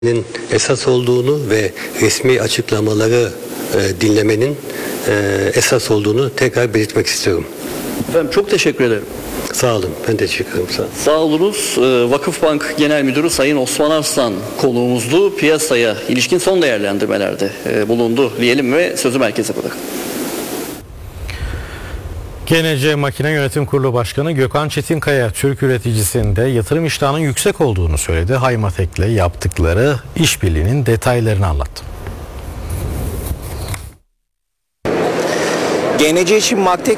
esas olduğunu ve resmi açıklamaları dinlemenin esas olduğunu tekrar belirtmek istiyorum. Efendim çok teşekkür ederim. Sağ olun. Ben teşekkür ederim. Sağ olun. Sağ olunuz. Vakıfbank Genel Müdürü Sayın Osman Arslan konuğumuzdu. Piyasaya ilişkin son değerlendirmelerde bulundu diyelim ve sözü merkeze bırakın. GNC Makine Yönetim Kurulu Başkanı Gökhan Çetinkaya, Türk üreticisinde yatırım iştahının yüksek olduğunu söyledi. Haymatek'le yaptıkları işbirliğinin detaylarını anlattı. GNC için Maktek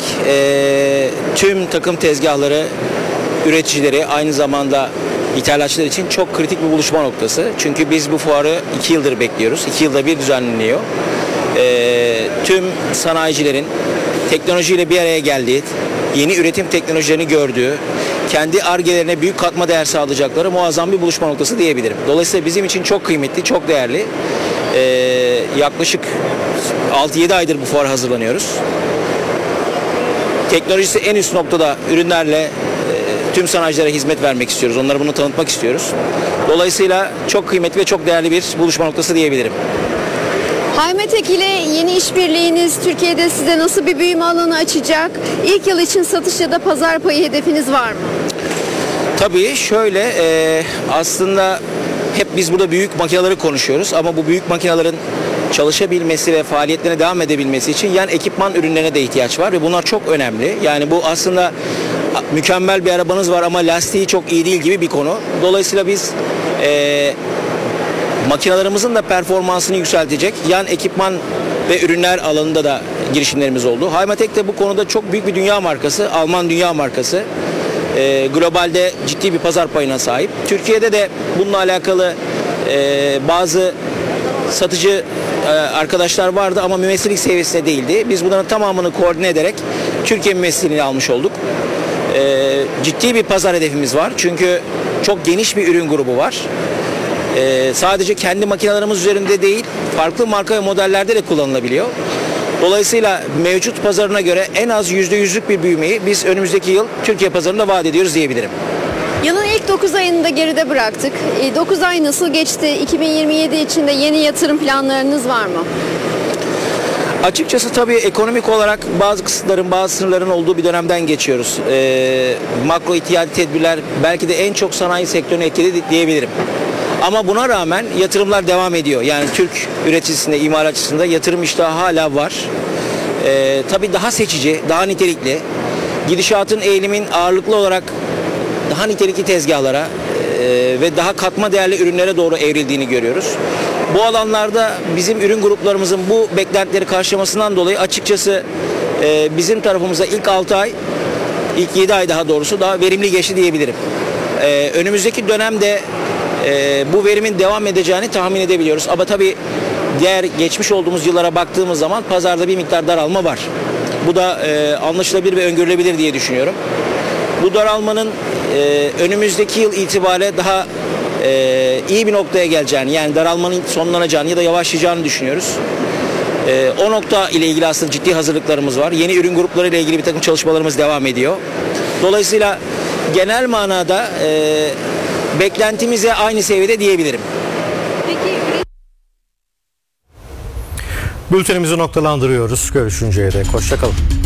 tüm takım tezgahları, üreticileri, aynı zamanda ithalatçılar için çok kritik bir buluşma noktası. Çünkü biz bu fuarı 2 yıldır bekliyoruz. 2 yılda bir düzenleniyor. Tüm sanayicilerin teknolojiyle bir araya geldiği, yeni üretim teknolojilerini gördüğü, kendi Ar-Ge'lerine büyük katma değer sağlayacakları muazzam bir buluşma noktası diyebilirim. Dolayısıyla bizim için çok kıymetli, çok değerli. Yaklaşık 6-7 aydır bu fuara hazırlanıyoruz. Teknolojisi en üst noktada ürünlerle tüm sanayicilere hizmet vermek istiyoruz. Onlara bunu tanıtmak istiyoruz. Dolayısıyla çok kıymetli ve çok değerli bir buluşma noktası diyebilirim. Haymatek ile yeni işbirliğiniz Türkiye'de size nasıl bir büyüme alanı açacak? İlk yıl için satış ya da pazar payı hedefiniz var mı? Tabii şöyle aslında hep biz burada büyük makineleri konuşuyoruz ama bu büyük makinelerin çalışabilmesi ve faaliyetlerine devam edebilmesi için yan ekipman ürünlerine de ihtiyaç var ve bunlar çok önemli. Yani bu aslında mükemmel bir arabanız var ama lastiği çok iyi değil gibi bir konu. Dolayısıyla biz makinalarımızın da performansını yükseltecek yan ekipman ve ürünler alanında da girişimlerimiz oldu. Haymatek de bu konuda çok büyük bir dünya markası, Alman dünya markası. Globalde ciddi bir pazar payına sahip. Türkiye'de de bununla alakalı bazı satıcı arkadaşlar vardı ama mümessillik seviyesinde değildi. Biz bunların tamamını koordine ederek Türkiye mümessilliğini almış olduk. Ciddi bir pazar hedefimiz var. Çünkü çok geniş bir ürün grubu var. Sadece kendi makinelerimiz üzerinde değil, farklı marka ve modellerde de kullanılabiliyor. Dolayısıyla mevcut pazarına göre en az %100'lük bir büyümeyi biz önümüzdeki yıl Türkiye pazarında vaat ediyoruz diyebilirim. Yılın ilk 9 ayını da geride bıraktık. 9 ay nasıl geçti? 2027 için de yeni yatırım planlarınız var mı? Açıkçası tabii ekonomik olarak bazı kısıtların, bazı sınırların olduğu bir dönemden geçiyoruz. Makro ihtiyati tedbirler belki de en çok sanayi sektörünü etkiledi diyebilirim. Ama buna rağmen yatırımlar devam ediyor. Yani Türk üreticisinde, imalatçısında yatırım iştahı hala var. Tabii daha seçici, daha nitelikli. Gidişatın, eğilimin ağırlıklı olarak daha nitelikli tezgahlara ve daha katma değerli ürünlere doğru evrildiğini görüyoruz. Bu alanlarda bizim ürün gruplarımızın bu beklentileri karşılamasından dolayı açıkçası bizim tarafımıza ilk 6 ay, ilk 7 ay daha doğrusu daha verimli geçti diyebilirim. Önümüzdeki dönemde bu verimin devam edeceğini tahmin edebiliyoruz. Ama tabii diğer geçmiş olduğumuz yıllara baktığımız zaman pazarda bir miktar daralma var. Bu da anlaşılabilir ve öngörülebilir diye düşünüyorum. Bu daralmanın önümüzdeki yıl itibariyle daha iyi bir noktaya geleceğini, yani daralmanın sonlanacağını ya da yavaşlayacağını düşünüyoruz. O nokta ile ilgili aslında ciddi hazırlıklarımız var. Yeni ürün grupları ile ilgili bir takım çalışmalarımız devam ediyor. Dolayısıyla genel manada beklentimize aynı seviyede diyebilirim. Bültenimizi noktalandırıyoruz. Görüşünceye dek hoşça kalın.